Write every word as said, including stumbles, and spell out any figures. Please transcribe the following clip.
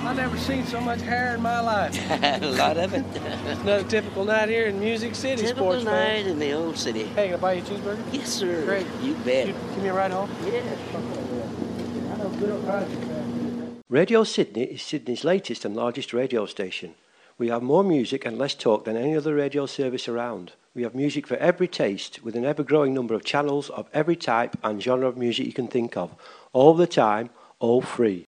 I've never seen so much hair in my life. A lot of it. It's another typical night here in Music City, Typical sports night fans. in the old city. Hey, can I buy you a cheeseburger? Yes, sir. Great. You bet. You, give me a ride home? Yeah. I know good old ride. Radio Sydney is Sydney's latest and largest radio station. We have more music and less talk than any other radio service around. We have music for every taste, with an ever-growing number of channels of every type and genre of music you can think of, all the time, all free.